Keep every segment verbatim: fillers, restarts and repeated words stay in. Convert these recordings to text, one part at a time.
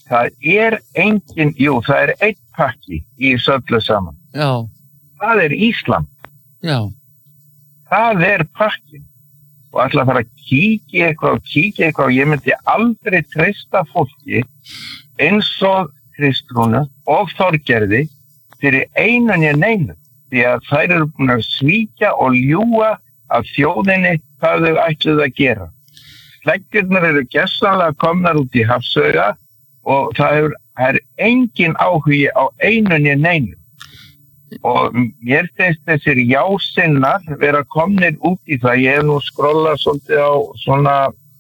það er engin, jú, það er einn pakki í söllu saman. Já. Það er Ísland. Já. Það er pakkin. Og ætla að fara að kíkja eitthvað og kíkja eitthvað og ég myndi aldrei treysta fólki eins og Kristrúnu og Þorgerði fyrir einun ég neinu. Því að þær eru búin að svíkja og ljúga af þjóðinni hvað þau ætluðu að gera. Sleggjurnar eru gessanlega komnar út í hafsauga og það er, það er engin áhugi á einun ég neinu. Og mér finnst þessir jásinnar vera komnir út í það. Ég hef nú skrollað svolítið á svona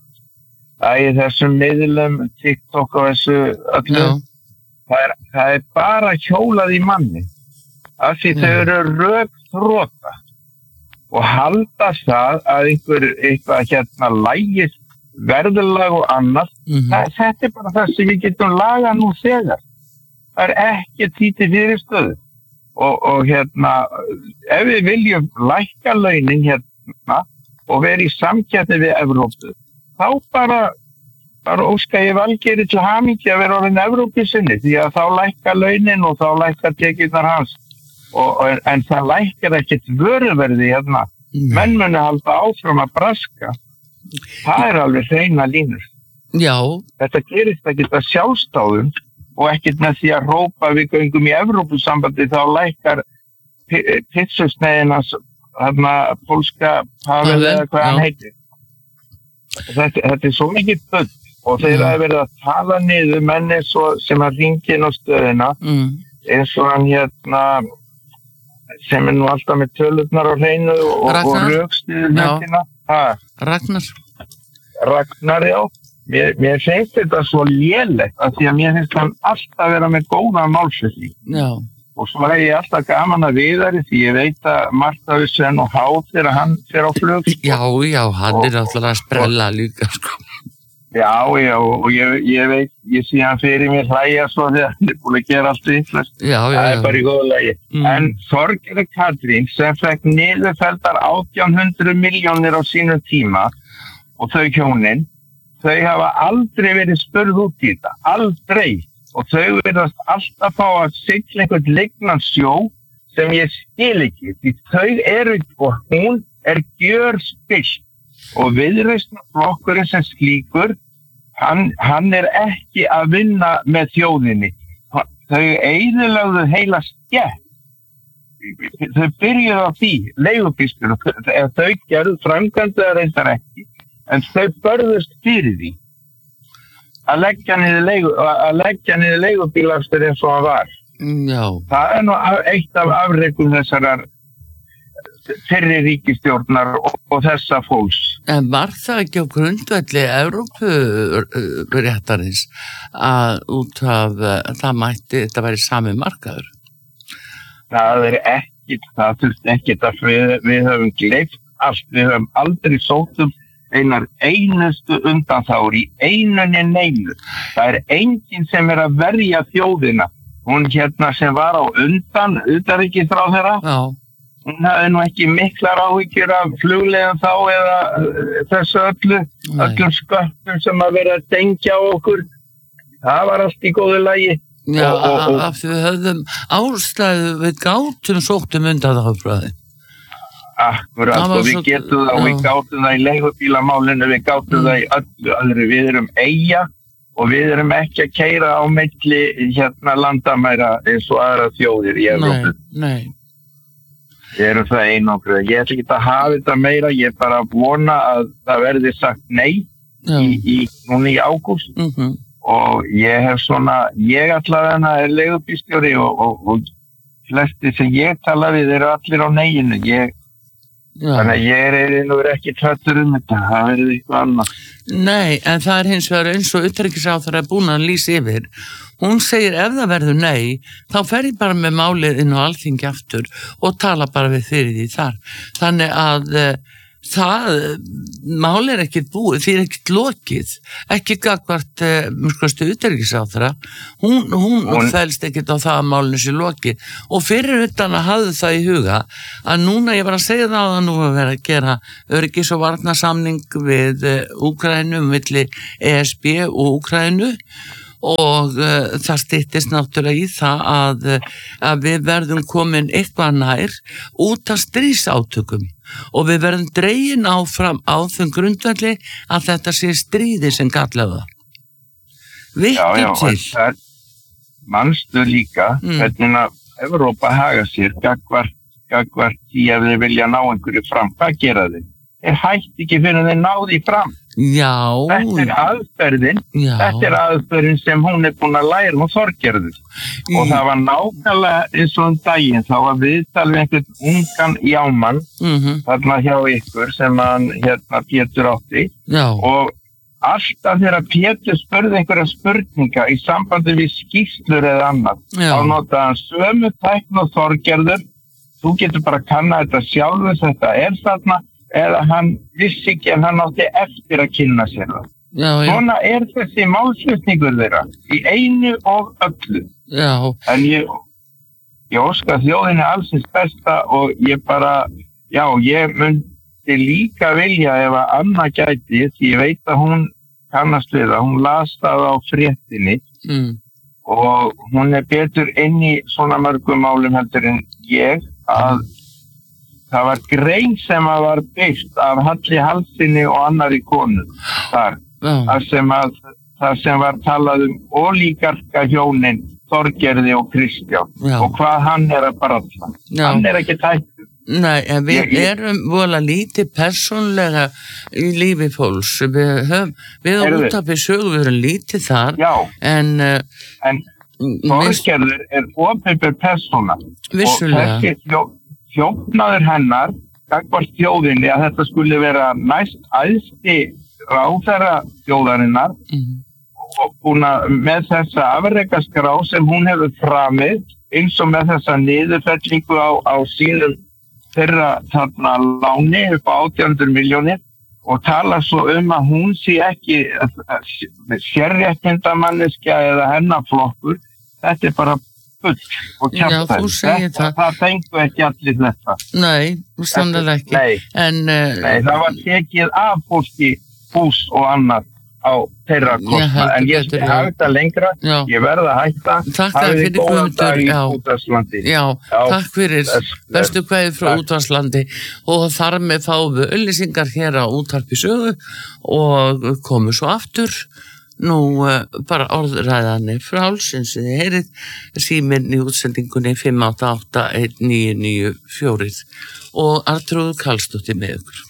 æ, þessum miðlum, TikTok og þessu öllu. Já. Það er, það er bara hjólað í manni. Af því þau eru rökþrota og halda það að einhver eitthvað hérna lægist verðulag og annað. Mm-hmm. Það, þetta er bara það sem við getum lagað nú þegar. Það er ekki títi fyrir stöðu. Og, og hérna, ef við viljum lækka launin hérna og vera í samkeppni við Evrópu, þá bara, bara óska ég Valgeiri til hamingju að vera orðin Evrópusinni, því að þá lækka launin og þá lækka tekjurnar hans. Og, og, en það lækkar ekkert vöruverði hérna. Mm. Menn muni halda áfram að braska. Það er alveg hreina línur. Já. Þetta gerist ekkert að sjálfstáðum og ekkert með því að rópa við göngum í Evrópusambandi þá lækkar pizsusneiðinas hérna pólska Pavel eða hvað hann heitir. Þetta, þetta er svo mikið bull og þeir hafa verið að tala niður menni sem að ringi inn á stöðina mm. eins og hann hérna sem er nú alltaf með tölurnar á hreinu og, og rökstuður hlutina. Ragnar. Ragnar, já. Mér, mér finnst þetta svo lélegt af því að mér finnst hann alltaf vera með góða málsvölding. Já. Og svo er ég alltaf gaman að Viðari því ég veit að Marta Vissen og Háð þegar hann fer á flug. Já, já, hann og, er alltaf að sprella og, líka, sko. Já, já, og ég, ég veit, ég sé hann fyrir mér hlæja svo þegar hann er búin að gera allt yfirlust. Já, já, já. Það er bara í góðu lagi. Mm. En Þorgerður Katrín sem fekk niðurfelldar átján hundruð milljónir á sínum tíma og þau hjónin, þau hafa aldrei verið spurð út í þetta, aldrei. Og þau verðast alltaf fá að sigla einhvern lignan sjó sem ég skil ekki. Því þau eru, og hún er gjörspillt. Og Viðreisnarflokkurinn sem slíkur, hann, hann er ekki að vinna með þjóðinni. Þau eyðilögðu heila skett. Þau byrjuðu á því, leigubílstjórar, þau gerðu framkvæmdu það reyndar ekki. En þau börðust fyrir því að leggja niður leigu, að leggja niður leigubílastur eins og hann var. Já. Það er nú eitt af afrekum þessarar fyrri ríkisstjórnar og, og þessa fólks. En var það ekki á grundvelli Evrópuréttarins að út af það mætti þetta væri sami markaður? Það er ekkit, það þurfti ekkit að við, við höfum gleypt allt, við höfum aldrei sótum einar einustu undanþágur í einunni neinu. Það er enginn sem er að verja þjóðina. Hún hérna sem var á undan utanríkisráðherra, já. Hún hafði nú ekki miklar áhyggjur af flugleiðan þá eða þessu öllu, Nei. öllum sköttum sem að vera að dengja á okkur. Það var allt í góðu lagi. Já, og, og, og, af því við höfðum ástæðu, við gátum sóttum undan þá frá því. Akkurat, og við getum það og við gátum það í leigubílamálinu, við gátum mm. það í öllu öðru. Við erum eyja og við erum ekki að keyra á milli hérna landamæra eins og aðra þjóðir í Evrópu. Nei, nei. Við erum það einangrið. Ég ætla ekki að hafa þetta meira, ég er bara að vona að það verði sagt nei í, í, núna í ágúst. Mm-hmm. Og ég hef svona, ég allavega hana er leigubílstjóri og, og, og flesti sem ég tala við eru allir á neginu. Ég Já. Þannig að ég er nú ekki trættur um þetta, það verður eitthvað annað. Nei, en það er hins vegar eins og utanríkisráðherra er búin að lýsa yfir. Hún segir ef það verður nei, þá fer ég bara með málið inn á Alþingi aftur og tala bara við fyrir því þar. Þannig að það, málið er ekkert búið, því er ekkert lokið, ekki gagvart mjögskoðstu utanríkisráðherra. Hún, hún, hún fælst ekkert á það að málinu sé lokið og fyrir utan að hafðu það í huga að núna, ég var að segja það að nú að vera að gera öryggis- og varnarsamning við Úkraínu, milli E S B og Úkraínu og uh, það styttist náttúrulega í það að, að við verðum komin eitthvað nær út af stríðsátökum og við verðum dregin áfram á þeim grundvelli að þetta sé stríði sem gallaða. Vittu til. Já, já, manstu líka mm. hvernig að Evrópa haga sér gagvart, gagvart í ef þeir vilja ná einhverju fram. Hvað gera þeir? Þeir hætti ekki fyrir þeir náði fram. Já. Þetta er aðferðin, Já. þetta er aðferðin sem hún er búin að læra og Þorgerður. Í... Og það var nákvæmlega eins og um daginn, þá var viðtal við einhvern ungan jámann, mm-hmm. þarna hjá ykkur sem hann hérna Pétur átti. Já. Og alltaf þegar Pétur spurði einhverja spurninga í sambandi við skýrslur eða annað, Já. þá notaði hann sömu tækni og Þorgerður, þú getur bara kannað þetta sjálfur, þetta er þarna, eða hann vissi ekki en hann átti eftir að kynna sér það. Já, já. Svona er þessi málflutningur þeirra í einu og öllu. Já. En ég, ég óska þjóðinni allsins besta og ég bara, já, ég myndi líka vilja ef að Anna gæti, því ég veit að hún kannast við það, hún las það á fréttinni mm. og hún er betur inn í svona mörgum málum heldur en ég að það var grein sem að var byggt af Halli Halsinni og annari konu þar. Oh. Það sem, að, það sem var talað um ólíkarka hjónin Þorgerði og Kristján Já. Og hvað hann er að bralla. Hann er ekki tættur. Nei, en við ég, ég, erum vola lítið persónlega í lífi fólks. Við höfum, við á útvarpi sögu, við erum lítið þar. Já, en... Uh, en Þorgerður er opinber persóna. Vissulega. Og þessi þjó, þjófnaður hennar, gagnvart þjóðinni að þetta skulle vera næst æðsti ráðherra þjóðarinnar mm. og búin að með þessa afrekaskrá sem hún hefur framið eins og með þessa niðurfellingu á, á sínum þeirra þarna láni upp á átján hundruð milljónir og tala svo um að hún sé ekki sérréttindamanneskja eða hennaflokkur. Þetta er bara bull og kjaftaði. Þetta, það. það fengu ekki allir þetta. Nei, sannlega ekki. Nei, en, uh, nei, það var tekið af fólki hús og annað á þeirra kostnað. En ég skal hætta lengra, já. Ég verð að hætta. Takk fyrir Guðmundur. Já. Útvarslandi. Já, já, takk fyrir. Bestu kveðið frá Útvarslandi og þar með fáum við auglýsingar hér á Útvarpi sögu og komum svo aftur. Nú uh, bara orðræðanir frá hálsins þið heyrið síminn í útsendingunni fimm átta átta einn níu níu fjögur og Arnþrúður Karlsdóttir með ykkur.